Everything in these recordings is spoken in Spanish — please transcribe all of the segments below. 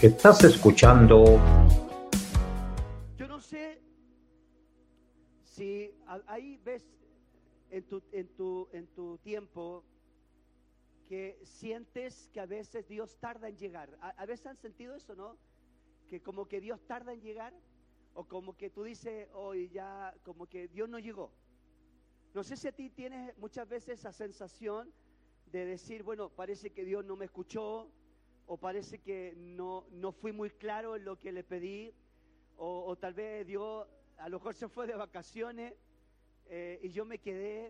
Estás escuchando. Yo no sé si ahí ves en tu tiempo que sientes que a veces Dios tarda en llegar. A veces han sentido eso, ¿no? Que como que Dios tarda en llegar, o como que tú dices, hoy ya, como que Dios no llegó. No sé si a ti tienes muchas veces esa sensación de decir, bueno, parece que Dios no me escuchó, o parece que no fui muy claro en lo que le pedí, o tal vez Dios a lo mejor se fue de vacaciones y yo me quedé.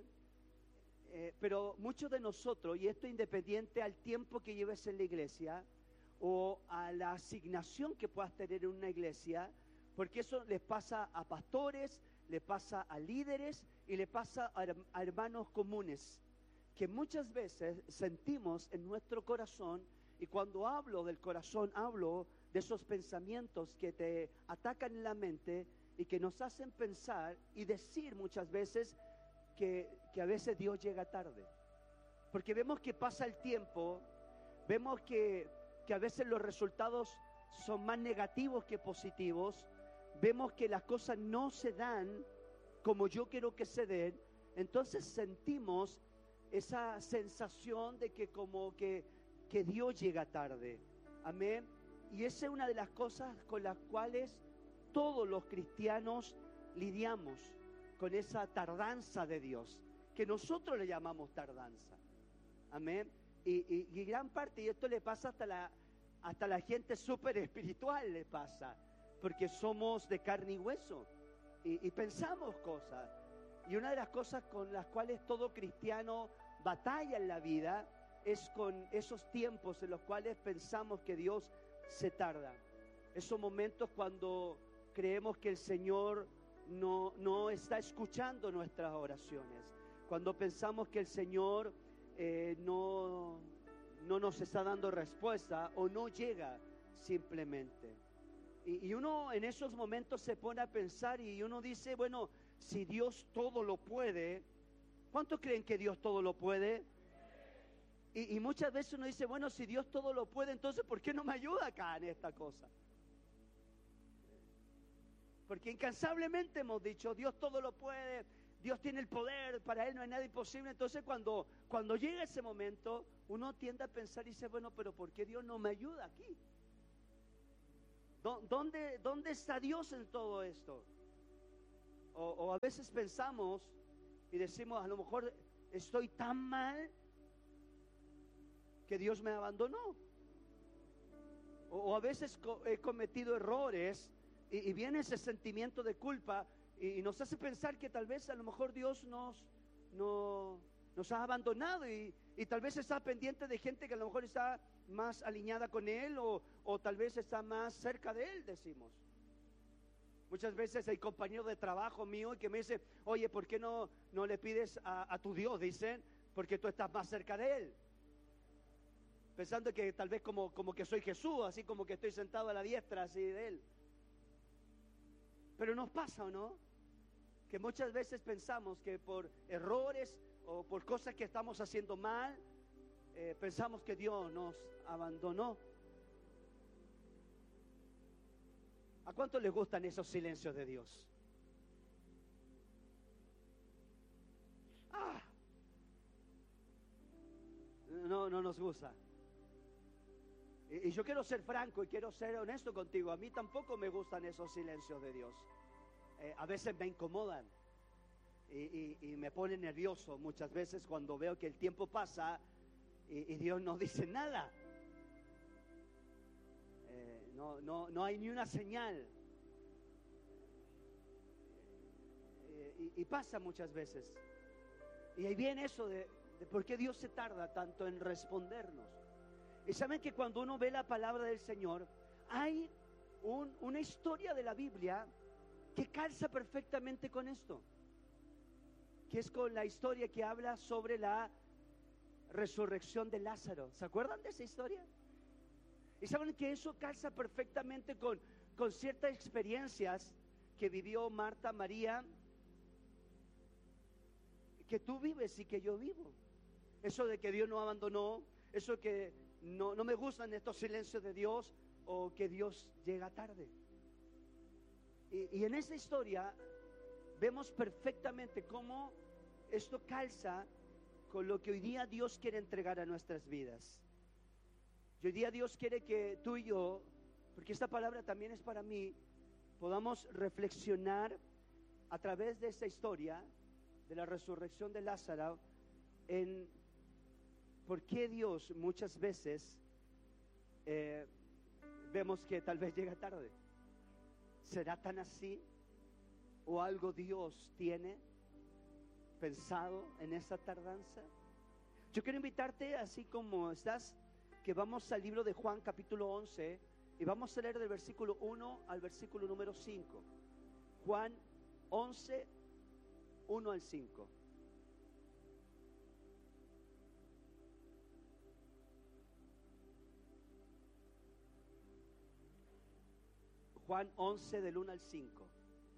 Pero muchos de nosotros, y esto independiente al tiempo que lleves en la iglesia o a la asignación que puedas tener en una iglesia, porque eso les pasa a pastores, le pasa a líderes y le pasa a hermanos comunes, que muchas veces sentimos en nuestro corazón, y cuando hablo del corazón hablo de esos pensamientos que te atacan en la mente y que nos hacen pensar y decir muchas veces que a veces Dios llega tarde, porque vemos que pasa el tiempo, vemos que a veces los resultados son más negativos que positivos, vemos que las cosas no se dan como yo quiero que se den, entonces sentimos esa sensación de que como que Dios llega tarde, amén. Y esa es una de las cosas con las cuales todos los cristianos lidiamos, con esa tardanza de Dios, que nosotros le llamamos tardanza, amén. Y gran parte, y esto le pasa hasta la gente súper espiritual, le pasa, porque somos de carne y hueso, y pensamos cosas, y una de las cosas con las cuales todo cristiano batalla en la vida es con esos tiempos en los cuales pensamos que Dios se tarda, esos momentos cuando creemos que el Señor no está escuchando nuestras oraciones, cuando pensamos que el Señor no nos está dando respuesta o no llega simplemente. Y uno en esos momentos se pone a pensar y uno dice, bueno, si Dios todo lo puede, ¿cuántos creen que Dios todo lo puede? Y muchas veces uno dice, bueno, si Dios todo lo puede, entonces ¿por qué no me ayuda acá en esta cosa? Porque incansablemente hemos dicho, Dios todo lo puede, Dios tiene el poder, para Él no hay nada imposible. Entonces cuando llega ese momento, uno tiende a pensar y dice, bueno, pero ¿por qué Dios no me ayuda aquí? ¿Dónde está Dios en todo esto? O a veces pensamos y decimos, a lo mejor estoy tan mal que Dios me abandonó. O a veces he cometido errores y viene ese sentimiento de culpa y nos hace pensar que tal vez a lo mejor Dios nos ha abandonado y tal vez está pendiente de gente que a lo mejor está más alineada con Él o tal vez está más cerca de Él, decimos. Muchas veces hay compañeros de trabajo mío que me dicen, oye, ¿por qué no le pides a tu Dios? Dicen, porque tú estás más cerca de Él. Pensando que tal vez como que soy Jesús, así como que estoy sentado a la diestra así de Él. Pero nos pasa, ¿o no? Que muchas veces pensamos que por errores o por cosas que estamos haciendo mal, pensamos que Dios nos abandonó. ¿A cuántos les gustan esos silencios de Dios? No nos gusta. Y yo quiero ser franco y quiero ser honesto contigo. A mí tampoco me gustan esos silencios de Dios. A veces me incomodan y me pone nervioso muchas veces cuando veo que el tiempo pasa y Dios no dice nada. No hay ni una señal. Y pasa muchas veces. Y ahí viene eso de por qué Dios se tarda tanto en respondernos. Y saben que cuando uno ve la palabra del Señor, hay una historia de la Biblia que calza perfectamente con esto, que es con la historia que habla sobre la resurrección de Lázaro. ¿Se acuerdan de esa historia? Y saben que eso calza perfectamente con ciertas experiencias que vivió Marta, María, que tú vives y que yo vivo. Eso de que Dios no abandonó, eso que no me gustan estos silencios de Dios o que Dios llega tarde. Y en esta historia vemos perfectamente cómo esto calza con lo que hoy día Dios quiere entregar a nuestras vidas. Y hoy día Dios quiere que tú y yo, porque esta palabra también es para mí, podamos reflexionar a través de esta historia de la resurrección de Lázaro en por qué Dios muchas veces vemos que tal vez llega tarde. ¿Será tan así? ¿O algo Dios tiene pensado en esa tardanza? Yo quiero invitarte, así como estás, que vamos al libro de Juan capítulo 11 y vamos a leer del versículo 1 al versículo número 5. Juan 11, 1 al 5. Juan 11 del 1 al 5.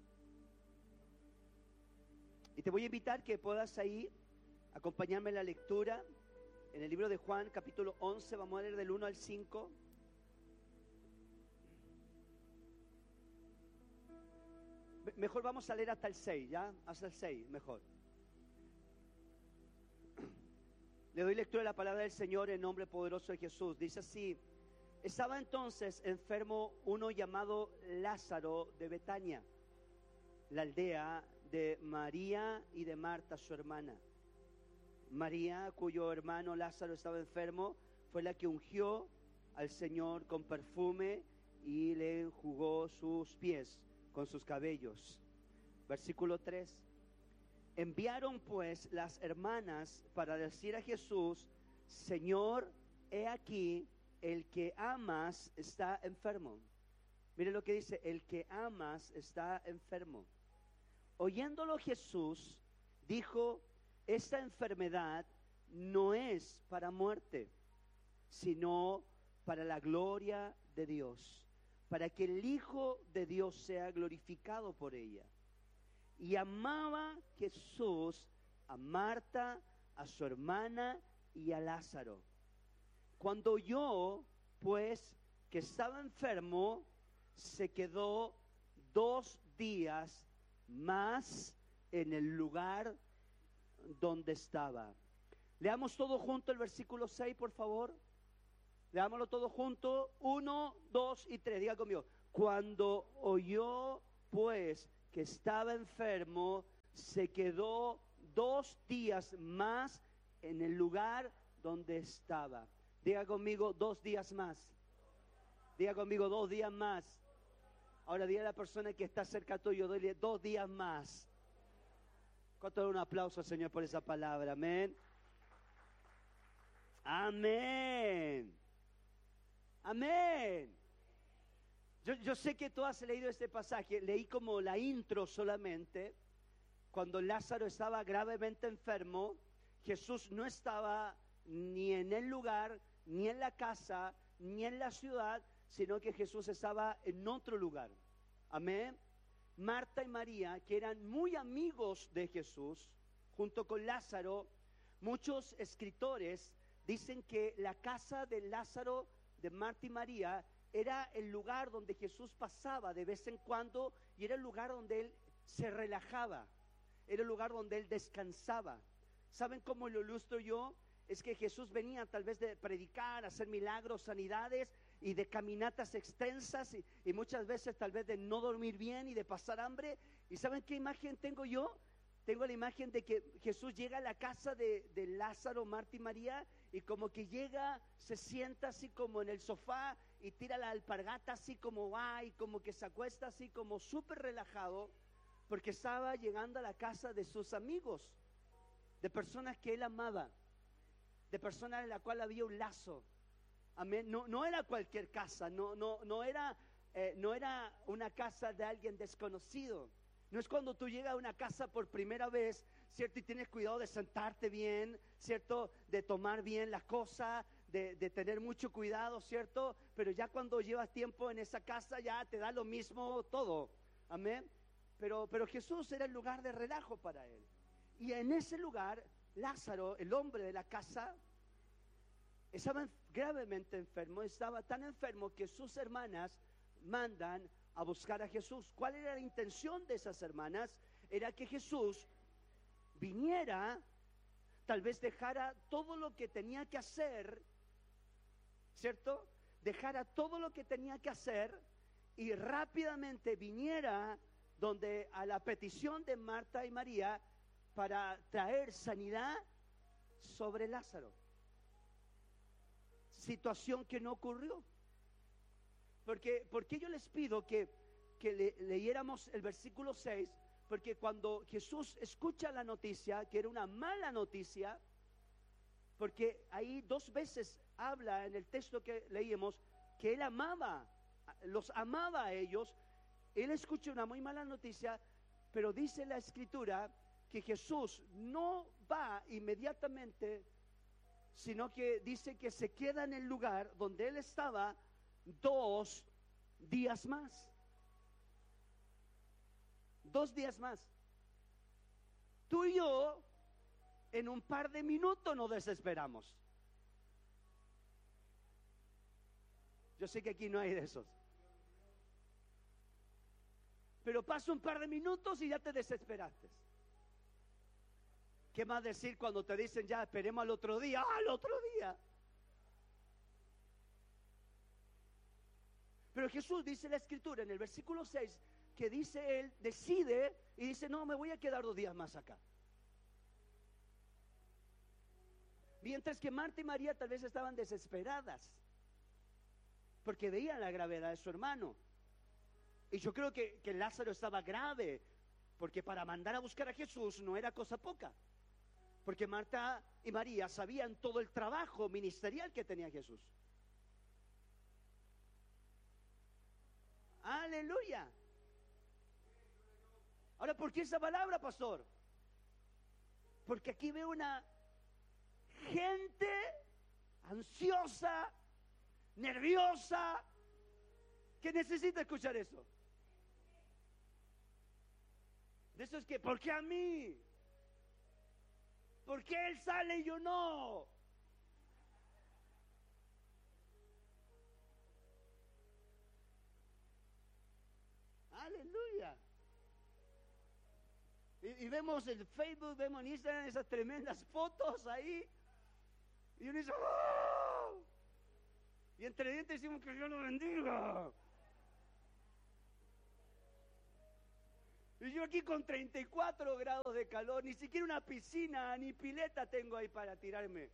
Y te voy a invitar que puedas ahí acompañarme en la lectura. En el libro de Juan capítulo 11 vamos a leer del 1 al 5. Mejor vamos a leer hasta el 6, ¿ya? Hasta el 6, mejor. Le doy lectura a la palabra del Señor en nombre poderoso de Jesús. Dice así: estaba entonces enfermo uno llamado Lázaro de Betania, la aldea de María y de Marta su hermana. María, cuyo hermano Lázaro estaba enfermo, fue la que ungió al Señor con perfume y le enjugó sus pies con sus cabellos. Versículo 3. Enviaron pues las hermanas para decir a Jesús: Señor, he aquí, el que amas está enfermo. Mire lo que dice: el que amas está enfermo. Oyéndolo Jesús dijo: esta enfermedad no es para muerte, sino para la gloria de Dios, para que el Hijo de Dios sea glorificado por ella. Y amaba Jesús a Marta, a su hermana y a Lázaro. Cuando oyó, pues, que estaba enfermo, se quedó 2 días más en el lugar donde estaba. Leamos todo junto el versículo 6, por favor. Leámoslo todo junto. 1, 2 y 3. Diga conmigo. Cuando oyó, pues, que estaba enfermo, se quedó 2 días más en el lugar donde estaba. Diga conmigo: 2 días más. Diga conmigo: 2 días más. Ahora diga a la persona que está cerca tuyo: dile 2 días más. ¿Cuánto da un aplauso al Señor por esa palabra? Amén. Amén. Amén. Yo sé que tú has leído este pasaje. Leí como la intro solamente. Cuando Lázaro estaba gravemente enfermo, Jesús no estaba ni en el lugar, ni en la casa, ni en la ciudad, sino que Jesús estaba en otro lugar. Amén. Marta y María, que eran muy amigos de Jesús, junto con Lázaro, muchos escritores dicen que la casa de Lázaro, de Marta y María, era el lugar donde Jesús pasaba de vez en cuando, y era el lugar donde él se relajaba, era el lugar donde él descansaba. ¿Saben cómo lo ilustro yo? Es que Jesús venía tal vez de predicar, hacer milagros, sanidades, y de caminatas extensas, y muchas veces tal vez de no dormir bien y de pasar hambre. ¿Y saben qué imagen tengo yo? Tengo la imagen de que Jesús llega a la casa de Lázaro, Marta y María, y como que llega, se sienta así como en el sofá y tira la alpargata así como va, y como que se acuesta así como súper relajado, porque estaba llegando a la casa de sus amigos, de personas que él amaba, de personas en la cual había un lazo. Amén. No era cualquier casa, no era una casa de alguien desconocido. No es cuando tú llegas a una casa por primera vez, ¿cierto? Y tienes cuidado de sentarte bien, ¿cierto? De tomar bien las cosas, de tener mucho cuidado, ¿cierto? Pero ya cuando llevas tiempo en esa casa ya te da lo mismo todo. Amén. Pero Jesús era el lugar de relajo para él. Y en ese lugar, Lázaro, el hombre de la casa, estaba gravemente enfermo, estaba tan enfermo que sus hermanas mandan a buscar a Jesús. ¿Cuál era la intención de esas hermanas? Era que Jesús viniera, tal vez dejara todo lo que tenía que hacer, ¿cierto? Dejara todo lo que tenía que hacer y rápidamente viniera donde a la petición de Marta y María para traer sanidad sobre Lázaro. Situación que no ocurrió. Porque yo les pido que leyéramos el versículo 6, porque cuando Jesús escucha la noticia, que era una mala noticia, porque ahí 2 veces habla en el texto que leímos, que Él los amaba a ellos. Él escucha una muy mala noticia, pero dice la Escritura que Jesús no va inmediatamente, sino que dice que se queda en el lugar donde Él estaba 2 días más. 2 días más. Tú y yo en un par de minutos nos desesperamos. Yo sé que aquí no hay de esos. Pero pasa un par de minutos y ya te desesperaste. ¿Qué más decir cuando te dicen ya esperemos al otro día? ¡Ah, al otro día! Pero Jesús dice la Escritura en el versículo 6 que dice Él, decide y dice, no, me voy a quedar 2 días más acá. Mientras que Marta y María tal vez estaban desesperadas porque veían la gravedad de su hermano. Y yo creo que Lázaro estaba grave, porque para mandar a buscar a Jesús no era cosa poca. Porque Marta y María sabían todo el trabajo ministerial que tenía Jesús. Aleluya. Ahora, ¿por qué esa palabra, pastor? Porque aquí veo una gente ansiosa, nerviosa, que necesita escuchar eso. De eso es que, ¿por qué a mí? ¿Por qué él sale y yo no? Aleluya. Y vemos el Facebook, vemos en Instagram esas tremendas fotos ahí. Y uno dice, ¡oh! Y entre dientes decimos que Dios lo bendiga. Y yo aquí con 34 grados de calor, ni siquiera una piscina ni pileta tengo ahí para tirarme.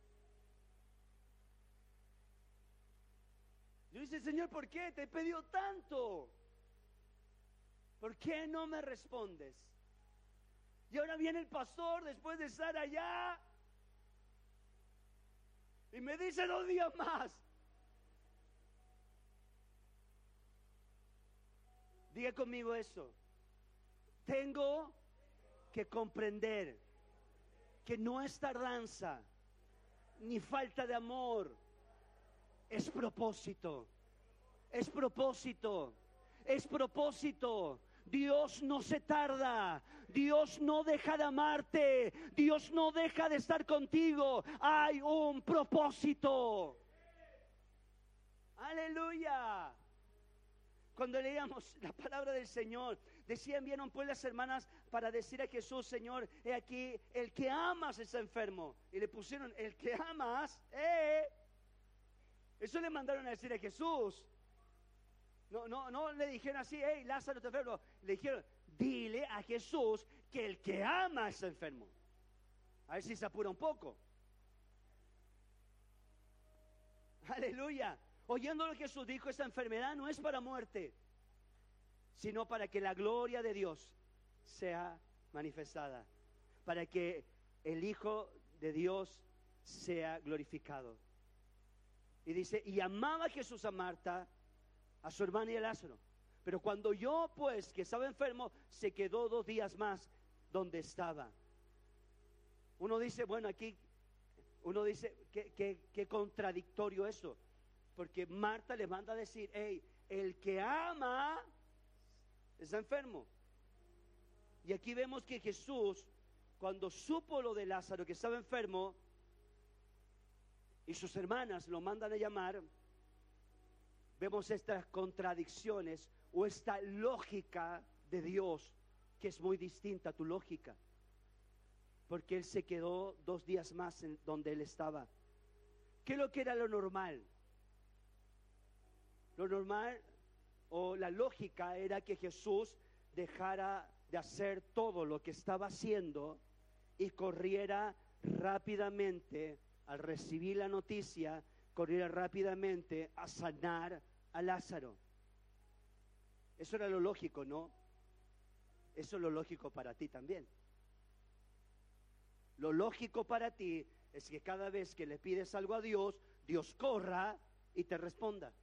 Yo dice, Señor, ¿por qué? Te he pedido tanto. ¿Por qué no me respondes? Y ahora viene el pastor después de estar allá y me dice 2 días más. Diga conmigo eso. Tengo que comprender que no es tardanza ni falta de amor, es propósito, es propósito, es propósito. Dios no se tarda, Dios no deja de amarte, Dios no deja de estar contigo, hay un propósito. Aleluya. Cuando leíamos la palabra del Señor, decían, vieron pues las hermanas para decir a Jesús, Señor, he aquí, el que amas está enfermo. Y le pusieron, el que amas, Eso le mandaron a decir a Jesús. No le dijeron así, hey, Lázaro está enfermo. Le dijeron, dile a Jesús que el que ama está enfermo. A ver si se apura un poco. Aleluya. Oyendo lo que Jesús dijo, esta enfermedad no es para muerte, sino para que la gloria de Dios sea manifestada, para que el Hijo de Dios sea glorificado. Y dice, y amaba Jesús a Marta, a su hermana y a Lázaro. Pero cuando oyó pues que estaba enfermo, se quedó 2 días más donde estaba. Uno dice, bueno, aquí, uno dice, qué contradictorio eso. Porque Marta le manda a decir, hey, el que ama está enfermo. Y aquí vemos que Jesús, cuando supo lo de Lázaro, que estaba enfermo, y sus hermanas lo mandan a llamar, vemos estas contradicciones o esta lógica de Dios que es muy distinta a tu lógica, porque Él se quedó 2 días más en donde Él estaba. ¿Qué es lo que era lo normal? Lo normal o la lógica era que Jesús dejara de hacer todo lo que estaba haciendo y corriera rápidamente al recibir la noticia, corriera rápidamente a sanar a Lázaro. Eso era lo lógico, ¿no? Eso es lo lógico para ti también. Lo lógico para ti es que cada vez que le pides algo a Dios, Dios corra y te responda.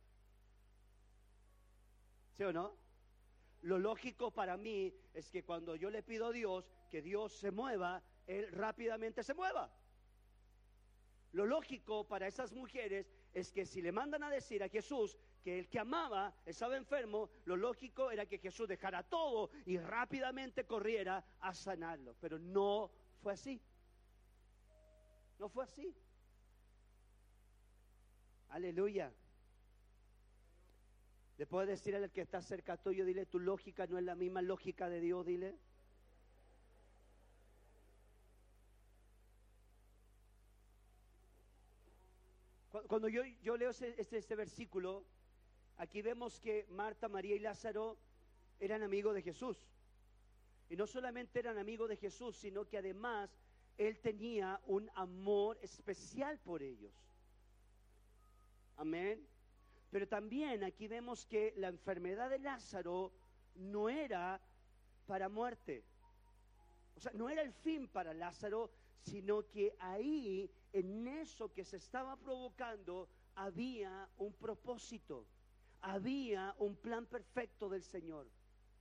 ¿Sí o no? Lo lógico para mí es que cuando yo le pido a Dios que Dios se mueva, Él rápidamente se mueva. Lo lógico para esas mujeres es que si le mandan a decir a Jesús que el que amaba estaba enfermo, lo lógico era que Jesús dejara todo y rápidamente corriera a sanarlo. Pero no fue así. No fue así. Aleluya. Le puedes decir al que está cerca tuyo, dile, tu lógica no es la misma lógica de Dios, dile. Cuando yo leo este versículo, aquí vemos que Marta, María y Lázaro eran amigos de Jesús. Y no solamente eran amigos de Jesús, sino que además Él tenía un amor especial por ellos. Amén. Pero también aquí vemos que la enfermedad de Lázaro no era para muerte. O sea, no era el fin para Lázaro, sino que ahí, en eso que se estaba provocando, había un propósito, había un plan perfecto del Señor.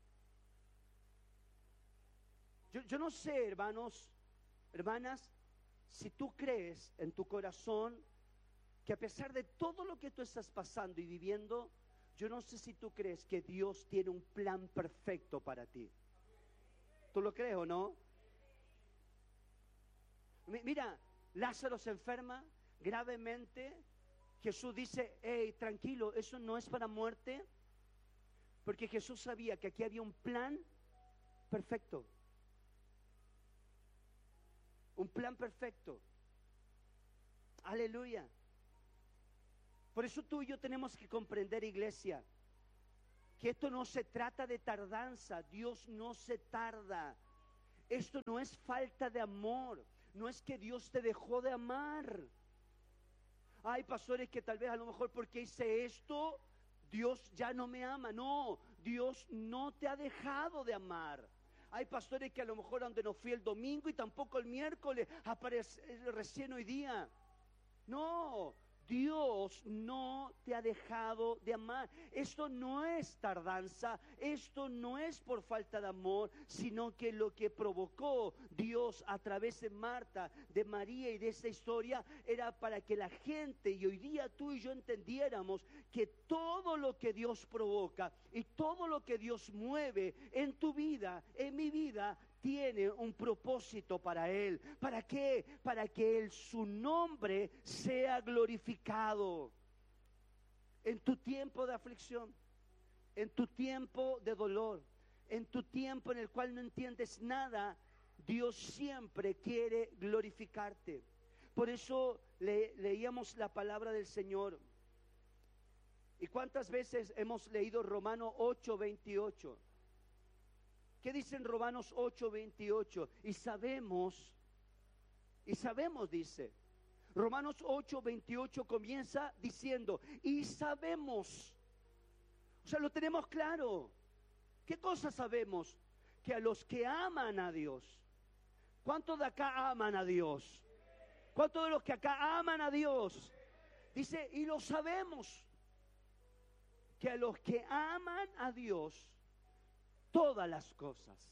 Yo no sé, hermanos, hermanas, si tú crees en tu corazón que a pesar de todo lo que tú estás pasando y viviendo, yo no sé si tú crees que Dios tiene un plan perfecto para ti. ¿Tú lo crees o no? Mira, Lázaro se enferma gravemente. Jesús dice, hey, tranquilo, eso no es para muerte. Porque Jesús sabía que aquí había un plan perfecto. Un plan perfecto. Aleluya. Por eso tú y yo tenemos que comprender, iglesia, que esto no se trata de tardanza. Dios no se tarda. Esto no es falta de amor. No es que Dios te dejó de amar. Hay pastores que tal vez a lo mejor porque hice esto, Dios ya no me ama. No, Dios no te ha dejado de amar. Hay pastores que a lo mejor donde no fui el domingo y tampoco el miércoles, aparece recién hoy día. No, Dios no te ha dejado de amar. Esto no es tardanza, esto no es por falta de amor, sino que lo que provocó Dios a través de Marta, de María y de esta historia era para que la gente, y hoy día tú y yo entendiéramos que todo lo que Dios provoca y todo lo que Dios mueve en tu vida, en mi vida, tiene un propósito para Él. ¿Para qué? Para que Él, su nombre, sea glorificado. En tu tiempo de aflicción, en tu tiempo de dolor, en tu tiempo en el cual no entiendes nada, Dios siempre quiere glorificarte. Por eso leíamos la palabra del Señor. ¿Y cuántas veces hemos leído Romanos 8:28? ¿Qué dice en Romanos 8:28? Y sabemos, dice. Romanos 8:28 comienza diciendo, y sabemos. O sea, lo tenemos claro. ¿Qué cosa sabemos? Que a los que aman a Dios. ¿Cuántos de acá aman a Dios? ¿Cuántos de los que acá aman a Dios? Dice, y lo sabemos. Que a los que aman a Dios, todas las cosas,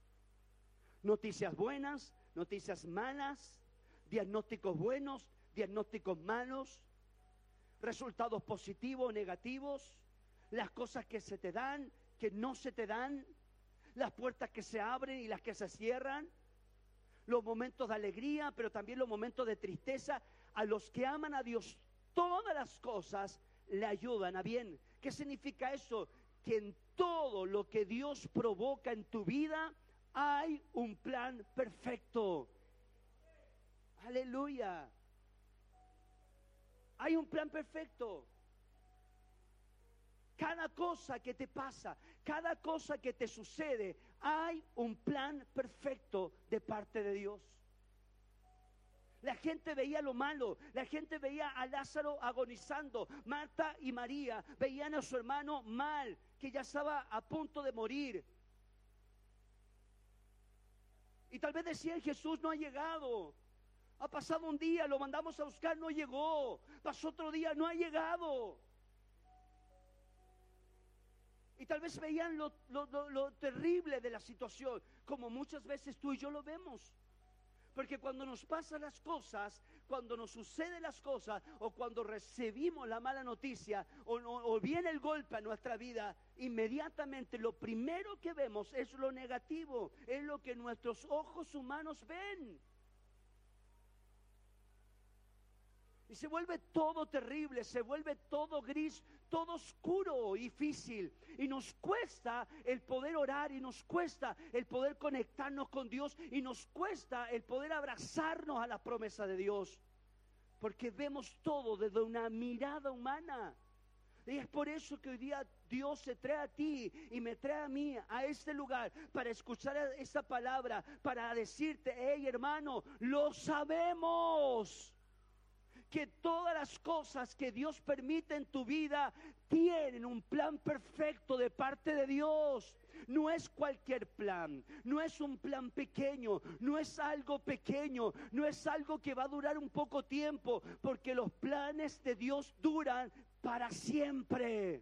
noticias buenas, noticias malas, diagnósticos buenos, diagnósticos malos, resultados positivos o negativos, las cosas que se te dan, que no se te dan, las puertas que se abren y las que se cierran, los momentos de alegría, pero también los momentos de tristeza. a los que aman a Dios, todas las cosas le ayudan a bien. ¿Qué significa eso? Que en todo lo que Dios provoca en tu vida hay un plan perfecto. Aleluya. Hay un plan perfecto. Cada cosa que te pasa, cada cosa que te sucede, hay un plan perfecto de parte de Dios. La gente veía lo malo, la gente veía a Lázaro agonizando. Marta y María veían a su hermano mal, que ya estaba a punto de morir. Y tal vez decían: Jesús no ha llegado. Ha pasado un día, lo mandamos a buscar, no llegó. Pasó otro día, no ha llegado. Y tal vez veían lo terrible de la situación, como muchas veces tú y yo lo vemos. Porque cuando nos pasan las cosas, cuando nos suceden las cosas, o cuando recibimos la mala noticia, o viene el golpe a nuestra vida, inmediatamente lo primero que vemos es lo negativo, es lo que nuestros ojos humanos ven. Y se vuelve todo terrible, se vuelve todo gris, todo oscuro y difícil. Y nos cuesta el poder orar, y nos cuesta el poder conectarnos con Dios, y nos cuesta el poder abrazarnos a la promesa de Dios. Porque vemos todo desde una mirada humana. Y es por eso que hoy día Dios se trae a ti y me trae a mí a este lugar para escuchar esta palabra, para decirte: hey hermano, lo sabemos, que todas las cosas que Dios permite en tu vida tienen un plan perfecto de parte de Dios. No es cualquier plan, no es un plan pequeño, no es algo pequeño, no es algo que va a durar un poco tiempo, porque los planes de Dios duran para siempre.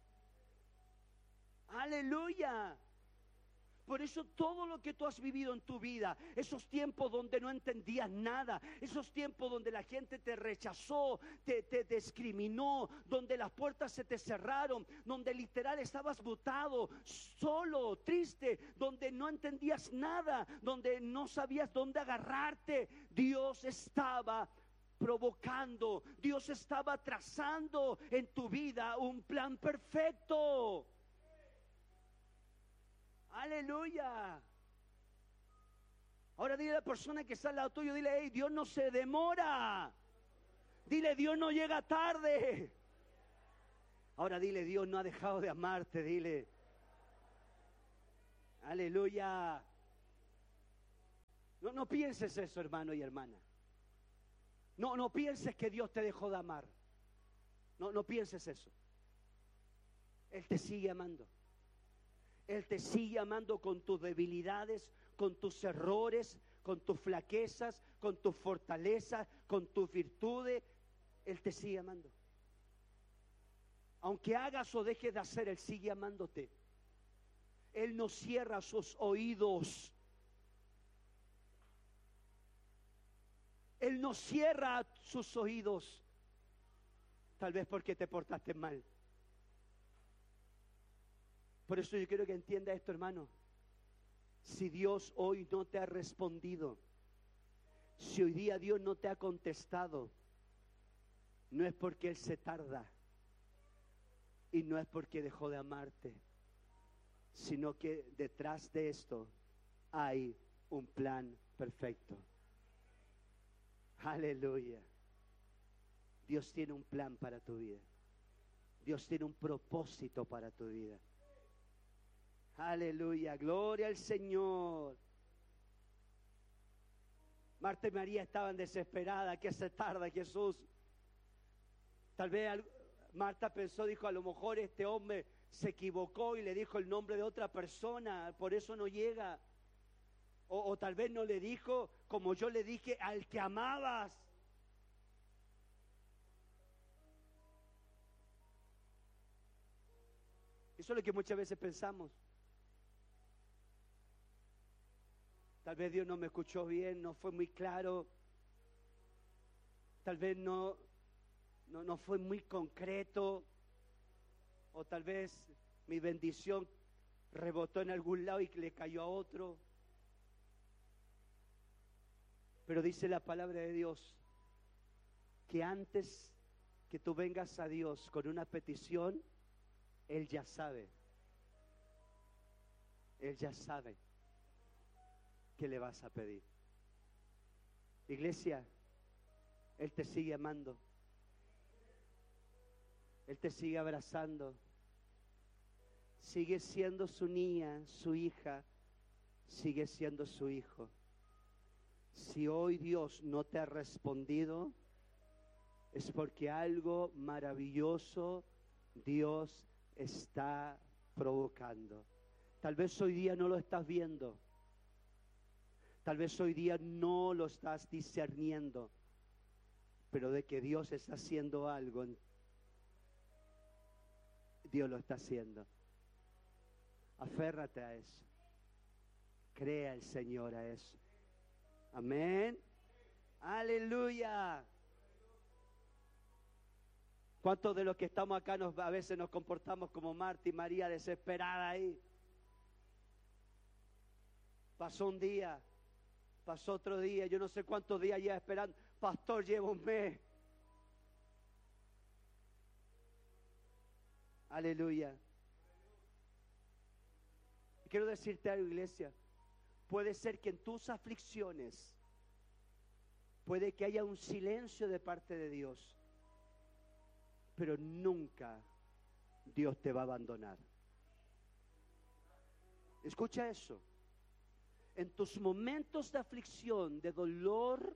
Aleluya. Por eso todo lo que tú has vivido en tu vida, esos tiempos donde no entendías nada, esos tiempos donde la gente te rechazó, te discriminó, donde las puertas se te cerraron, donde literal estabas botado, solo, triste, donde no entendías nada, donde no sabías dónde agarrarte, Dios estaba provocando, Dios estaba trazando en tu vida un plan perfecto. Aleluya. Ahora dile a la persona que está al lado tuyo, dile: hey, Dios no se demora. Dile: Dios no llega tarde. Ahora dile: Dios no ha dejado de amarte. Dile: aleluya. No pienses eso, hermano y hermana. No pienses que Dios te dejó de amar. No pienses eso. Él te sigue amando. Él te sigue amando con tus debilidades, con tus errores, con tus flaquezas, con tus fortalezas, con tus virtudes. Él te sigue amando. Aunque hagas o dejes de hacer, Él sigue amándote. Él no cierra sus oídos. Él no cierra sus oídos. Tal vez porque te portaste mal. Por eso yo quiero que entienda esto, hermano. Si Dios hoy no te ha respondido, si hoy día Dios no te ha contestado, no es porque Él se tarda y no es porque dejó de amarte, sino que detrás de esto hay un plan perfecto. Aleluya. Dios tiene un plan para tu vida. Dios tiene un propósito para tu vida. Aleluya, gloria al Señor. Marta y María estaban desesperadas. ¿Qué se tarda, Jesús? Tal vez Marta pensó, dijo: a lo mejor este hombre se equivocó y le dijo el nombre de otra persona, por eso no llega. O tal vez no le dijo, como yo le dije, al que amabas. Eso es lo que muchas veces pensamos. Tal vez Dios no me escuchó bien, no fue muy claro. Tal vez no fue muy concreto. O tal vez mi bendición rebotó en algún lado y le cayó a otro. Pero dice la palabra de Dios que antes que tú vengas a Dios con una petición, Él ya sabe. Él ya sabe qué le vas a pedir. Iglesia, Él te sigue amando. Él te sigue abrazando. Sigue siendo su niña, su hija. Sigue siendo su hijo. Si hoy Dios no te ha respondido, es porque algo maravilloso Dios está provocando. Tal vez hoy día no lo estás viendo. Tal vez hoy día no lo estás discerniendo. Pero de que Dios está haciendo algo, Dios lo está haciendo. Aférrate a eso. Crea el Señor a eso. Amén. Aleluya. ¿Cuántos de los que estamos acá a veces nos comportamos como Marta y María, desesperada ahí? Pasó un día, pasó otro día, yo no sé cuántos días ya esperando. Pastor, llevo un mes. Aleluya. Quiero decirte algo, iglesia. Puede ser que en tus aflicciones, puede que haya un silencio de parte de Dios, pero nunca Dios te va a abandonar. Escucha eso. En tus momentos de aflicción, de dolor,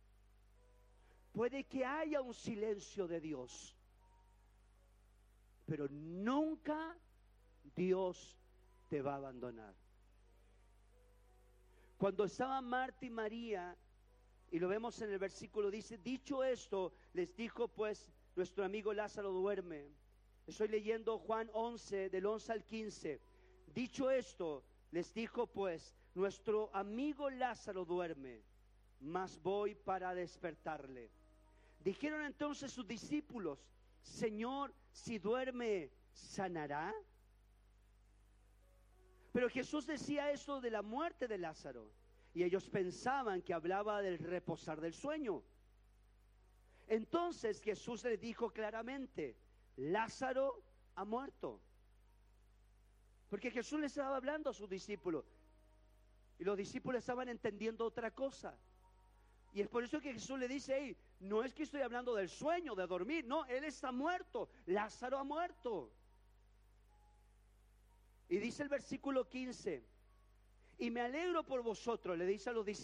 puede que haya un silencio de Dios, pero nunca Dios te va a abandonar. Cuando estaban Marta y María, y lo vemos en el versículo, dice, dicho esto, les dijo pues, nuestro amigo Lázaro duerme. Estoy leyendo Juan 11, del 11 al 15. Dicho esto, les dijo pues, nuestro amigo Lázaro duerme, mas voy para despertarle. Dijeron entonces sus discípulos, Señor, si duerme, ¿sanará? Pero Jesús decía eso de la muerte de Lázaro, y ellos pensaban que hablaba del reposar del sueño. Entonces Jesús les dijo claramente, Lázaro ha muerto. Porque Jesús les estaba hablando a sus discípulos, y los discípulos estaban entendiendo otra cosa. Y es por eso que Jesús le dice, hey, no es que estoy hablando del sueño, de dormir, no, él está muerto, Lázaro ha muerto. Y dice el versículo 15, y me alegro por vosotros, le dice a los discípulos,